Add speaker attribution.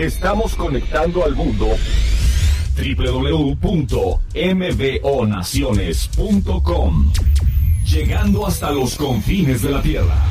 Speaker 1: Estamos conectando al mundo. www.mbonaciones.com. Llegando hasta los confines de la Tierra.